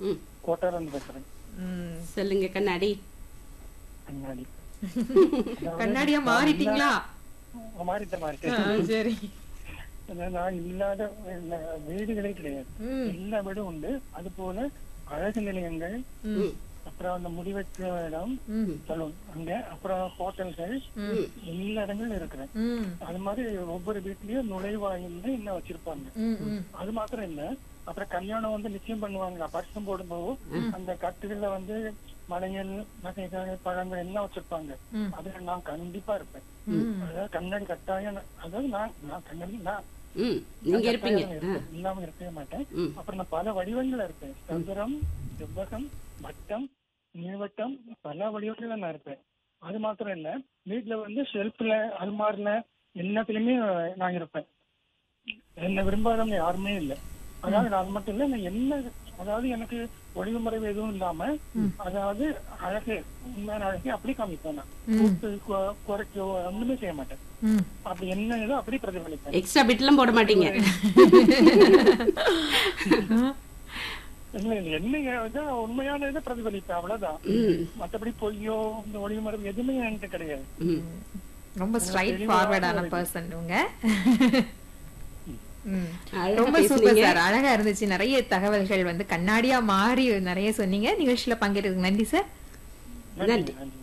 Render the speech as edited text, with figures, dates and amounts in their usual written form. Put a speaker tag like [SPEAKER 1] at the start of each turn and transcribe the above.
[SPEAKER 1] ம்.
[SPEAKER 2] கோட்டார் வந்து பேசுறேன்.
[SPEAKER 1] சொல்லுங்க கண்ணாடி.
[SPEAKER 2] கண்ணாடி
[SPEAKER 3] கண்ணாடியா மாறிட்டீங்களா?
[SPEAKER 2] மாறிட்டேன்.
[SPEAKER 3] சரி.
[SPEAKER 2] நான் இல்லாத வீடுகளே கிடையாது. எல்லா வீடும் உண்டு. அது போல அழகு நிலையங்கள், அப்புறம் அந்த முடிவெற்ற இடம், சலூன் அங்க, அப்புறம் ஹோட்டல்கள், எல்லா இடங்களும் இருக்கிறேன். அது மாதிரி ஒவ்வொரு வீட்லயும் நுழைவாயில் என்ன வச்சிருப்பாங்க. அது மாத்திரம் இல்ல, அப்புறம் கல்யாணம் வந்து நிச்சயம் பண்ணுவாங்க. பரிசம் போடும்போது அந்த கட்டுகள்ல வந்து மலைகள், நகைகள், பழங்கள் எல்லாம் வச்சிருப்பாங்க. அதுல நான் கண்டிப்பா இருப்பேன். அதாவது கண்ணாடி கட்டாயம். அதாவது நான் கண்ணாடி
[SPEAKER 1] நீங்க இருப்பீங்க,
[SPEAKER 2] இல்லாம இருக்கவே மாட்டேன். அப்புறம் நான் பல வடிவங்கள்ல இருப்பேன். சதுரம், செவ்வகம், வட்டம், நீள்வட்டம், பல வடிவங்கள்ல நான் இருப்பேன். அது மாத்திரம் இல்ல, வீட்டுல வந்து ஷெல்ஃப்ல, அல்மாரில எல்லாத்துலயுமே நான் இருப்பேன். என்ன விரும்பாதவங்க யாருமே இல்லை. அதாவது அது மட்டும் இல்ல, நான் என்ன, அதாவது எனக்கு ஒளிவு மறைவு எதுவும் இல்லாம, அதாவது அழகு, உண்மையான அழகு அப்படி காமிப்பேன். நான் குறைக்கோ ஒண்ணுமே செய்ய மாட்டேன். அப்படி என்ன ஏதோ அப்படி பிரதிபலிப்பேன்.
[SPEAKER 1] எக்ஸ்ட்ரா பிட்லாம் போட மாட்டீங்க.
[SPEAKER 2] என்ன உண்மையான இதை பிரதிபலிப்பேன், அவ்வளவுதான். மற்றபடி பொய்யோ இந்த ஒளிவு மறைவு எதுவுமே என்கிட்ட கிடையாது.
[SPEAKER 3] ரொம்ப ஸ்ட்ரைட் ஃபார்வர்டான பர்சன் உங்க. ரொம்ப சூப்பர் சார், அழகா இருந்துச்சு. நிறைய தகவல்கள் வந்து கண்ணாடியா மாறி நிறைய சொன்னீங்க. நிகழ்ச்சியில பங்கேற்றதுக்கு நன்றி சார்.
[SPEAKER 1] நன்றி.